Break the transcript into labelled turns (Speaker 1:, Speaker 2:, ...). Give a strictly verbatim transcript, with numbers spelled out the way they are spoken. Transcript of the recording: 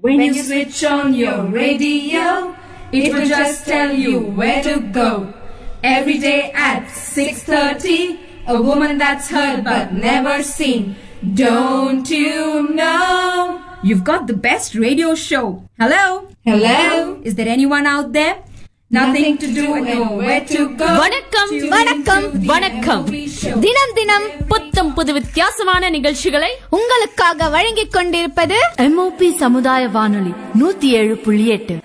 Speaker 1: When you switch on your radio, it will just tell you where to go. Every day at six thirty, a woman that's heard but never seen. Don't you know? You've got the best radio show. Hello? Hello? Is there anyone out there? Nothing to do and nowhere to go.
Speaker 2: வணக்கம் வணக்கம் வணக்கம். தினம் தினம் புத்தம் புது வித்தியாசமான நிகழ்ச்சிகளை
Speaker 3: உங்களுக்காக வழங்கிக் கொண்டிருப்பது
Speaker 2: எம் ஓ பி சமுதாய வானொலி நூத்தி ஏழு புள்ளி எட்டு.